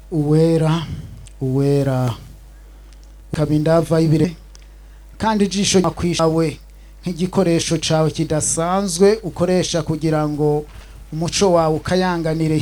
uwera uwera kabindava ibire kandi ijisho makwishawe nk'igikoresho cawe kidasanzwe ukoresha kugira ngo umuco wawe ukayanganire